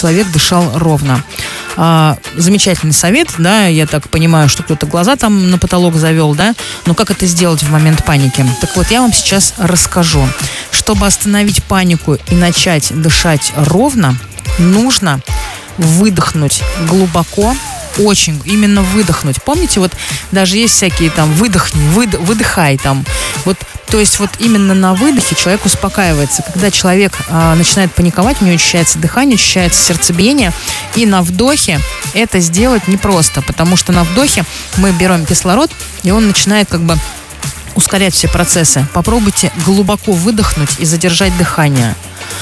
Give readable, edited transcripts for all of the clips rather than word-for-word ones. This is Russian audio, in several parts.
человек дышал ровно. Замечательный совет, да, я так понимаю, что кто-то глаза там на потолок завел, да, но как это сделать в момент паники? Так вот, я вам сейчас расскажу. Чтобы остановить панику и начать дышать ровно, нужно выдохнуть глубоко, очень, именно выдохнуть. Помните, вот даже есть всякие там выдохни, выдыхай там. Вот, то есть вот именно на выдохе человек успокаивается. Когда человек начинает паниковать, у него учащается дыхание, учащается сердцебиение. И на вдохе это сделать непросто, потому что на вдохе мы берем кислород, и он начинает как бы ускорять все процессы. Попробуйте глубоко выдохнуть и задержать дыхание.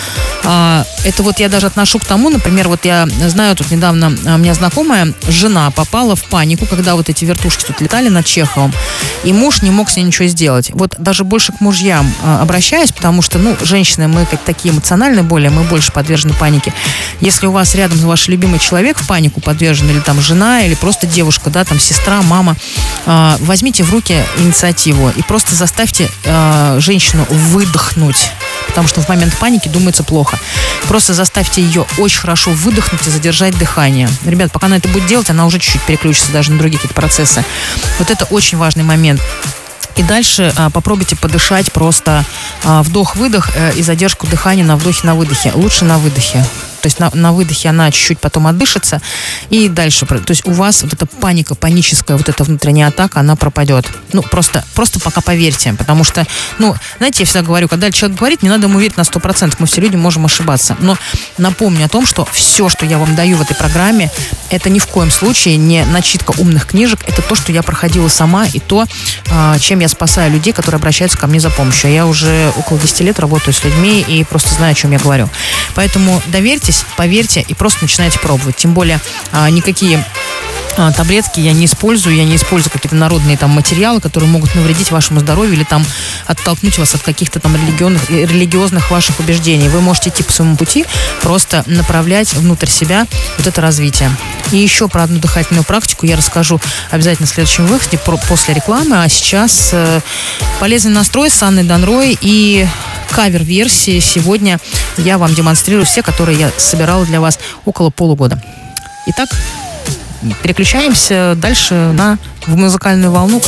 Это вот я даже отношу к тому, например, вот я знаю, тут недавно у меня знакомая жена попала в панику, когда вот эти вертушки тут летали над Чеховым, и муж не мог с ней ничего сделать. Вот даже больше к мужьям обращаюсь, потому что, женщины, мы как такие эмоциональные более, мы больше подвержены панике. Если у вас рядом ваш любимый человек в панику подвержен, или там жена, или просто девушка, да, там сестра, мама, возьмите в руки инициативу и просто заставьте женщину выдохнуть, потому что в момент паники думается плохо. Просто заставьте ее очень хорошо выдохнуть и задержать дыхание. Ребят, пока она это будет делать, она уже чуть-чуть переключится даже на другие какие-то процессы. Вот это очень важный момент. И дальше попробуйте подышать просто вдох-выдох и задержку дыхания на вдохе, на выдохе. Лучше на выдохе. То есть на выдохе она чуть-чуть потом отдышится, и дальше. То есть у вас вот эта паника, паническая вот эта внутренняя атака, она пропадет. Просто пока поверьте, потому что, знаете, я всегда говорю, когда человек говорит, не надо ему верить на 100%, мы все люди можем ошибаться. Но напомню о том, что все, что я вам даю в этой программе, это ни в коем случае не начитка умных книжек, это то, что я проходила сама, и то, чем я спасаю людей, которые обращаются ко мне за помощью. Я уже около 10 лет работаю с людьми и просто знаю, о чем я говорю. Поэтому доверьтесь, поверьте и просто начинайте пробовать. Тем более никакие таблетки я не использую какие-то народные там материалы, которые могут навредить вашему здоровью или там оттолкнуть вас от каких-то там религиозных ваших убеждений. Вы можете идти по своему пути, просто направлять внутрь себя вот это развитие. И еще про одну дыхательную практику я расскажу обязательно в следующем выходе после рекламы, а сейчас полезный настрой с Анной Донрой и кавер-версии сегодня я вам демонстрирую все, которые я собирала для вас около полугода. Итак, переключаемся дальше в музыкальную волну.